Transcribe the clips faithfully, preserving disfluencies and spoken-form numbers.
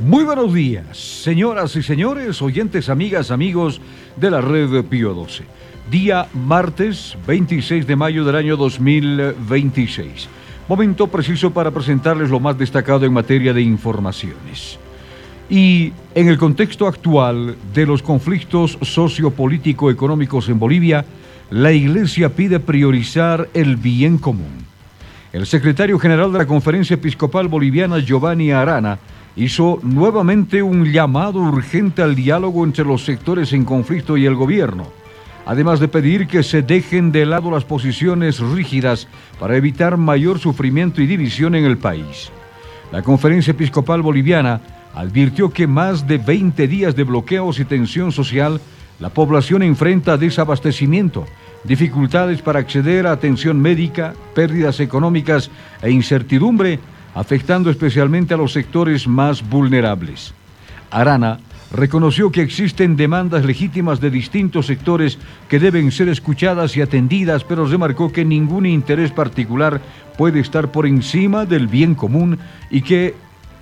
Muy buenos días, señoras y señores, oyentes, amigas, amigos de la red Pío doce. Día martes veintiséis de mayo del año dos mil veintiséis. Momento preciso para presentarles lo más destacado en materia de informaciones. Y en el contexto actual de los conflictos sociopolítico-económicos en Bolivia, la Iglesia pide priorizar el bien común. El secretario general de la Conferencia Episcopal Boliviana, Giovanni Arana, hizo nuevamente un llamado urgente al diálogo entre los sectores en conflicto y el gobierno, además de pedir que se dejen de lado las posiciones rígidas para evitar mayor sufrimiento y división en el país. La Conferencia Episcopal Boliviana advirtió que más de veinte días de bloqueos y tensión social, la población enfrenta desabastecimiento, dificultades para acceder a atención médica, pérdidas económicas e incertidumbre, afectando especialmente a los sectores más vulnerables. Arana reconoció que existen demandas legítimas de distintos sectores que deben ser escuchadas y atendidas, pero remarcó que ningún interés particular puede estar por encima del bien común y que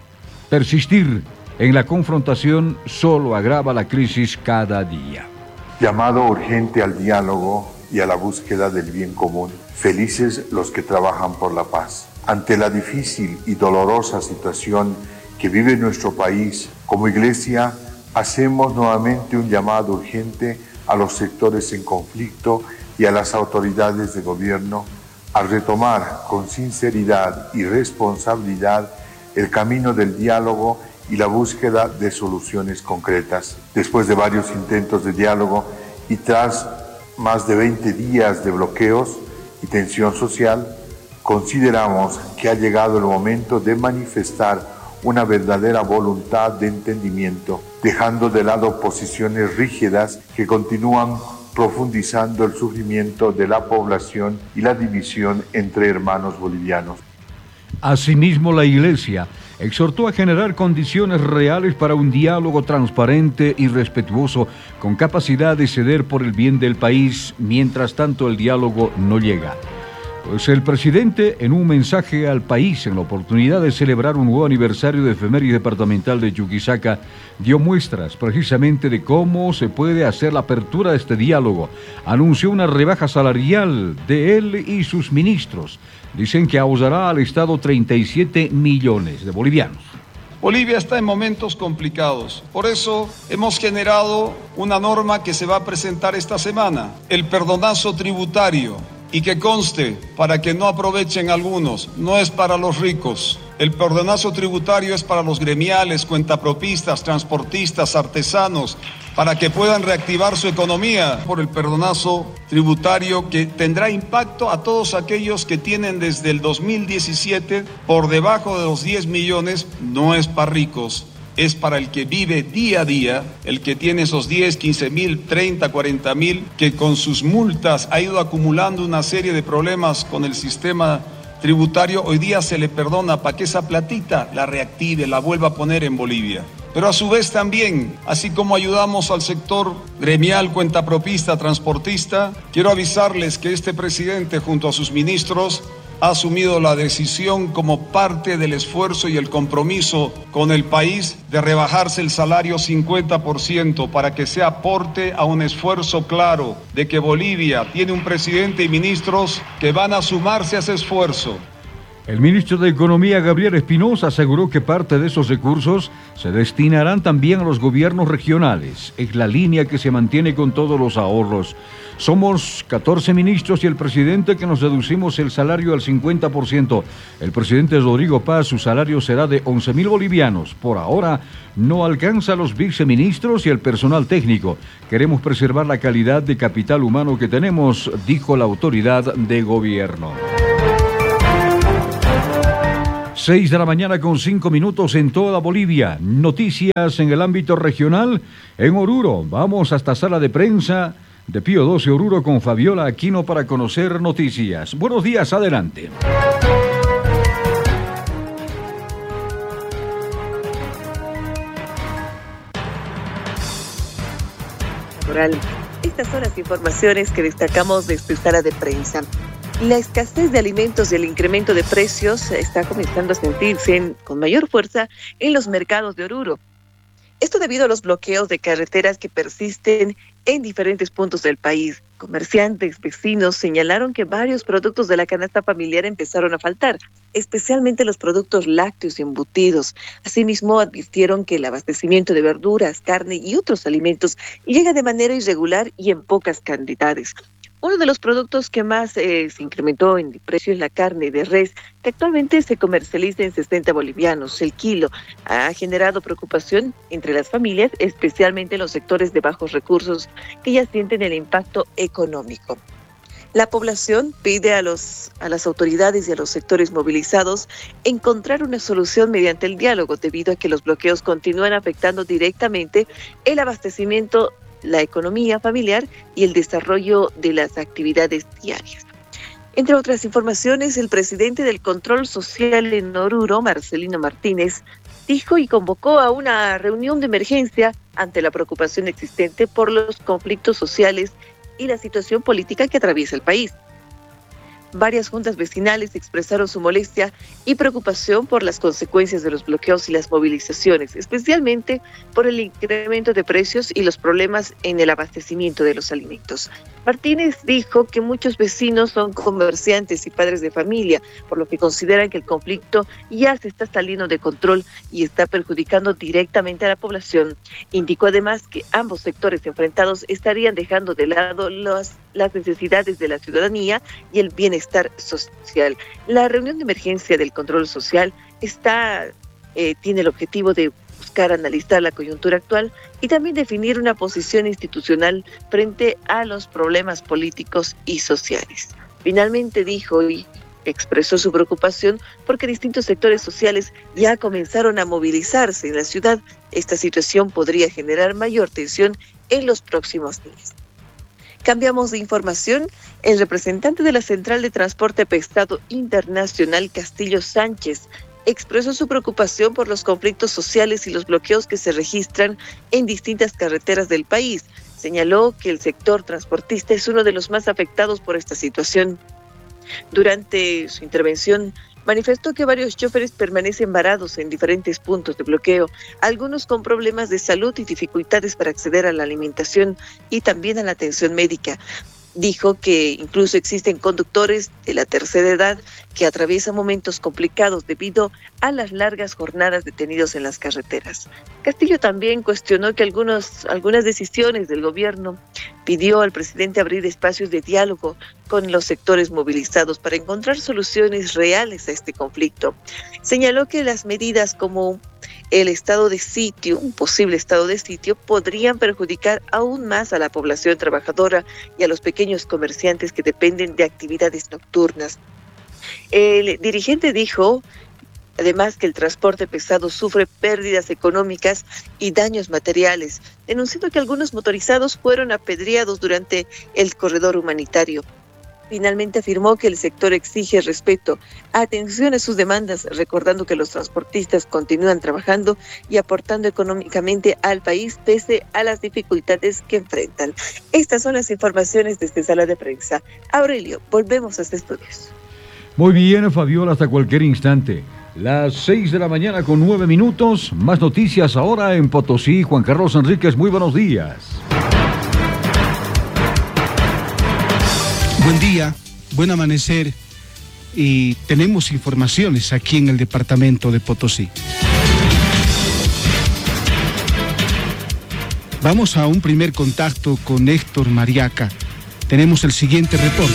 persistir en la confrontación solo agrava la crisis cada día. Llamado urgente al diálogo y a la búsqueda del bien común. Felices los que trabajan por la paz. Ante la difícil y dolorosa situación que vive nuestro país, como Iglesia, hacemos nuevamente un llamado urgente a los sectores en conflicto y a las autoridades de gobierno a retomar con sinceridad y responsabilidad el camino del diálogo y la búsqueda de soluciones concretas. Después de varios intentos de diálogo y tras más de veinte días de bloqueos y tensión social, consideramos que ha llegado el momento de manifestar una verdadera voluntad de entendimiento, dejando de lado posiciones rígidas que continúan profundizando el sufrimiento de la población y la división entre hermanos bolivianos. Asimismo, la Iglesia exhortó a generar condiciones reales para un diálogo transparente y respetuoso, con capacidad de ceder por el bien del país, mientras tanto el diálogo no llega. Pues el presidente, en un mensaje al país en la oportunidad de celebrar un nuevo aniversario de efeméride departamental de Chuquisaca, dio muestras precisamente de cómo se puede hacer la apertura de este diálogo. Anunció una rebaja salarial de él y sus ministros. Dicen que ahorrará al Estado treinta y siete millones de bolivianos. Bolivia está en momentos complicados, por eso hemos generado una norma que se va a presentar esta semana, el perdonazo tributario. Y que conste, para que no aprovechen algunos, no es para los ricos. El perdonazo tributario es para los gremiales, cuentapropistas, transportistas, artesanos, para que puedan reactivar su economía por el perdonazo tributario que tendrá impacto a todos aquellos que tienen desde el dos mil diecisiete por debajo de los diez millones, no es para ricos. Es para el que vive día a día, el que tiene esos diez, quince mil, treinta, cuarenta mil, que con sus multas ha ido acumulando una serie de problemas con el sistema tributario. Hoy día se le perdona para que esa platita la reactive, la vuelva a poner en Bolivia. Pero a su vez también, así como ayudamos al sector gremial, cuentapropista, transportista, quiero avisarles que este presidente junto a sus ministros ha asumido la decisión como parte del esfuerzo y el compromiso con el país de rebajarse el salario cincuenta por ciento para que se aporte a un esfuerzo claro de que Bolivia tiene un presidente y ministros que van a sumarse a ese esfuerzo. El ministro de Economía, Gabriel Espinosa, aseguró que parte de esos recursos se destinarán también a los gobiernos regionales. Es la línea que se mantiene con todos los ahorros. Somos catorce ministros y el presidente que nos reducimos el salario al cincuenta por ciento. El presidente Rodrigo Paz, su salario será de once mil bolivianos. Por ahora no alcanza a los viceministros y el personal técnico. Queremos preservar la calidad de capital humano que tenemos, dijo la autoridad de gobierno. Seis de la mañana con cinco minutos en toda Bolivia. Noticias en el ámbito regional. En Oruro, vamos hasta sala de prensa de Pío doce Oruro con Fabiola Aquino para conocer noticias. Buenos días, adelante. Estas son las informaciones que destacamos de esta sala de prensa. La escasez de alimentos y el incremento de precios está comenzando a sentirse en, con mayor fuerza en los mercados de Oruro. Esto debido a los bloqueos de carreteras que persisten en diferentes puntos del país. Comerciantes, vecinos señalaron que varios productos de la canasta familiar empezaron a faltar, especialmente los productos lácteos y embutidos. Asimismo, advirtieron que el abastecimiento de verduras, carne y otros alimentos llega de manera irregular y en pocas cantidades. Uno de los productos que más eh, se incrementó en el precio es la carne de res, que actualmente se comercializa en sesenta bolivianos el kilo. Ha generado preocupación entre las familias, especialmente en los sectores de bajos recursos, que ya sienten el impacto económico. La población pide a, los, a las autoridades y a los sectores movilizados encontrar una solución mediante el diálogo, debido a que los bloqueos continúan afectando directamente el abastecimiento, la economía familiar y el desarrollo de las actividades diarias. Entre otras informaciones, el presidente del Control Social en Oruro, Marcelino Martínez, dijo y convocó a una reunión de emergencia ante la preocupación existente por los conflictos sociales y la situación política que atraviesa el país. Varias juntas vecinales expresaron su molestia y preocupación por las consecuencias de los bloqueos y las movilizaciones, especialmente por el incremento de precios y los problemas en el abastecimiento de los alimentos. Martínez dijo que muchos vecinos son comerciantes y padres de familia, por lo que consideran que el conflicto ya se está saliendo de control y está perjudicando directamente a la población. Indicó además que ambos sectores enfrentados estarían dejando de lado los, las necesidades de la ciudadanía y el bienestar social. La reunión de emergencia del control social está, eh, tiene el objetivo de buscar analizar la coyuntura actual y también definir una posición institucional frente a los problemas políticos y sociales. Finalmente dijo y expresó su preocupación porque distintos sectores sociales ya comenzaron a movilizarse en la ciudad. Esta situación podría generar mayor tensión en los próximos días. Cambiamos de información. El representante de la Central de Transporte Pesado Internacional, Castillo Sánchez, expresó su preocupación por los conflictos sociales y los bloqueos que se registran en distintas carreteras del país. Señaló que el sector transportista es uno de los más afectados por esta situación. Durante su intervención, manifestó que varios choferes permanecen varados en diferentes puntos de bloqueo, algunos con problemas de salud y dificultades para acceder a la alimentación y también a la atención médica. Dijo que incluso existen conductores de la tercera edad que atraviesan momentos complicados debido a las largas jornadas detenidos en las carreteras. Castillo también cuestionó que algunos, algunas decisiones del gobierno. Pidió al presidente abrir espacios de diálogo con los sectores movilizados para encontrar soluciones reales a este conflicto. Señaló que las medidas como el estado de sitio, un posible estado de sitio, podrían perjudicar aún más a la población trabajadora y a los pequeños comerciantes que dependen de actividades nocturnas. El dirigente dijo además que el transporte pesado sufre pérdidas económicas y daños materiales, denunciando que algunos motorizados fueron apedreados durante el corredor humanitario. Finalmente afirmó que el sector exige respeto, atención a sus demandas, recordando que los transportistas continúan trabajando y aportando económicamente al país pese a las dificultades que enfrentan. Estas son las informaciones desde Sala de Prensa. Aurelio, volvemos a este estudios. Muy bien, Fabiola, hasta cualquier instante. Las seis de la mañana con nueve minutos. Más noticias ahora en Potosí. Juan Carlos Enríquez, muy buenos días. Buen día, buen amanecer y tenemos informaciones aquí en el departamento de Potosí. Vamos a un primer contacto con Héctor Mariaca. Tenemos el siguiente reporte.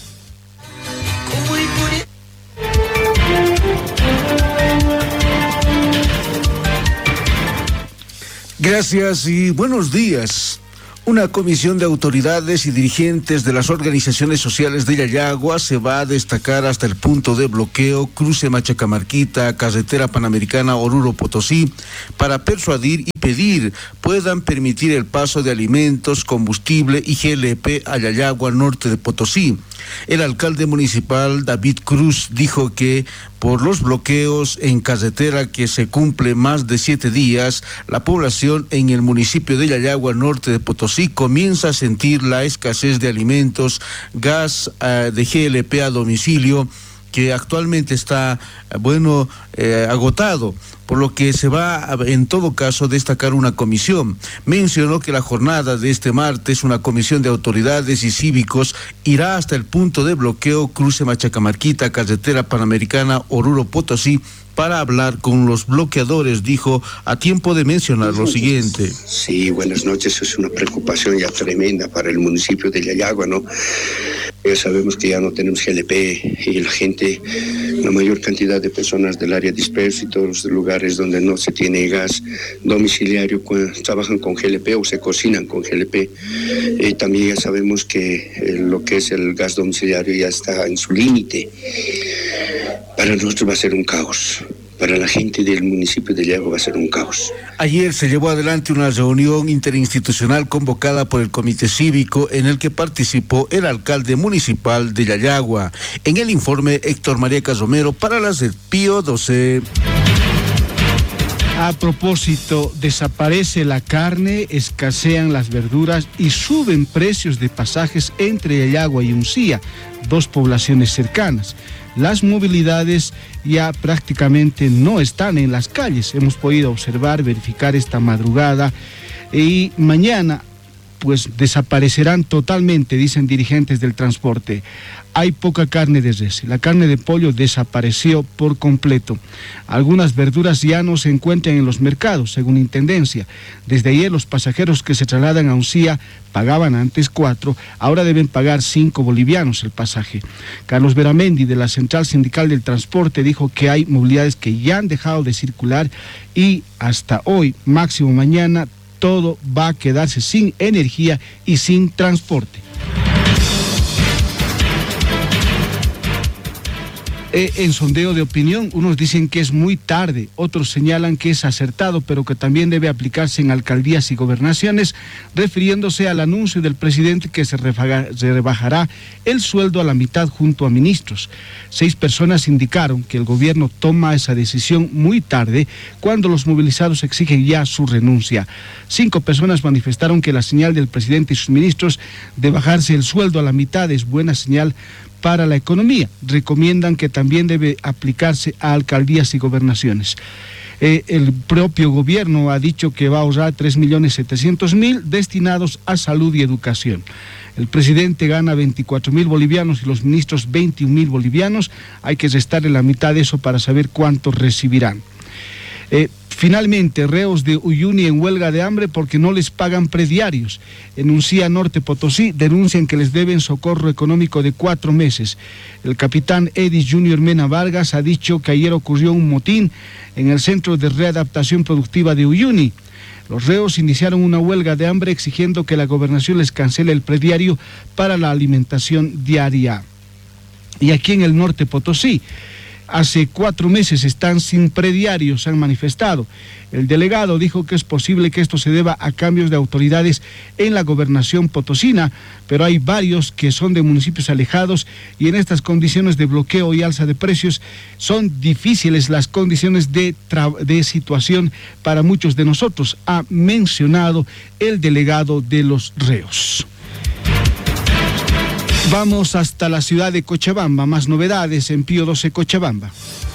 Gracias y buenos días. Una comisión de autoridades y dirigentes de las organizaciones sociales de Yayagua se va a destacar hasta el punto de bloqueo Cruce Machacamarquita, Carretera Panamericana Oruro-Potosí, para persuadir y pedir puedan permitir el paso de alimentos, combustible y G L P a Yayagua, norte de Potosí. El alcalde municipal David Cruz dijo que por los bloqueos en carretera que se cumple más de siete días, la población en el municipio de Yayagua, norte de Potosí, comienza a sentir la escasez de alimentos, gas uh, de G L P a domicilio, que actualmente está, bueno, eh, agotado, por lo que se va a, en todo caso, a destacar una comisión. Mencionó que la jornada de este martes, una comisión de autoridades y cívicos irá hasta el punto de bloqueo cruce Machacamarquita, carretera panamericana Oruro Potosí, para hablar con los bloqueadores, dijo, a tiempo de mencionar lo siguiente. Sí, buenas noches, es una preocupación ya tremenda para el municipio de Yayagua, ¿no? Ya sabemos que ya no tenemos G L P y la gente, la mayor cantidad de personas del área dispersa y todos los lugares donde no se tiene gas domiciliario trabajan con G L P o se cocinan con G L P. Y también ya sabemos que eh, lo que es el gas domiciliario ya está en su límite. Para nosotros va a ser un caos. Para la gente del municipio de Yayagua va a ser un caos. Ayer se llevó adelante una reunión interinstitucional convocada por el Comité Cívico en el que participó el alcalde municipal de Yayagua. En el informe, Héctor María Casomero para las del Pío doce. A propósito, desaparece la carne, escasean las verduras y suben precios de pasajes entre Yayagua y Uncía, dos poblaciones cercanas. Las movilidades ya prácticamente no están en las calles. Hemos podido observar, verificar esta madrugada y mañana pues desaparecerán totalmente, dicen dirigentes del transporte. Hay poca carne de res, la carne de pollo desapareció por completo. Algunas verduras ya no se encuentran en los mercados, según Intendencia. Desde ayer los pasajeros que se trasladan a Uncía pagaban antes cuatro, ahora deben pagar cinco bolivianos el pasaje. Carlos Beramendi, de la Central Sindical del Transporte, dijo que hay movilidades que ya han dejado de circular y hasta hoy, máximo mañana, todo va a quedarse sin energía y sin transporte. Eh, en sondeo de opinión, unos dicen que es muy tarde, otros señalan que es acertado, pero que también debe aplicarse en alcaldías y gobernaciones, refiriéndose al anuncio del presidente que se, refaga, se rebajará el sueldo a la mitad junto a ministros. Seis personas indicaron que el gobierno toma esa decisión muy tarde, cuando los movilizados exigen ya su renuncia. Cinco personas manifestaron que la señal del presidente y sus ministros de bajarse el sueldo a la mitad es buena señal para la economía. Recomiendan que también debe aplicarse a alcaldías y gobernaciones. Eh, el propio gobierno ha dicho que va a ahorrar tres millones setecientos mil destinados a salud y educación. El presidente gana veinticuatro mil bolivianos y los ministros veintiún mil bolivianos. Hay que restarle la mitad de eso para saber cuánto recibirán. Eh, Finalmente, reos de Uyuni en huelga de hambre porque no les pagan prediarios. En Uncía, Norte Potosí, denuncian que les deben socorro económico de cuatro meses. El capitán Edis Junior Mena Vargas ha dicho que ayer ocurrió un motín en el Centro de Readaptación Productiva de Uyuni. Los reos iniciaron una huelga de hambre exigiendo que la gobernación les cancele el prediario para la alimentación diaria. Y aquí en el Norte Potosí, hace cuatro meses están sin prediarios, se han manifestado. El delegado dijo que es posible que esto se deba a cambios de autoridades en la gobernación potosina, pero hay varios que son de municipios alejados y en estas condiciones de bloqueo y alza de precios son difíciles las condiciones de, de situación para muchos de nosotros, ha mencionado el delegado de los reos. Vamos hasta la ciudad de Cochabamba, más novedades en Pío doce Cochabamba.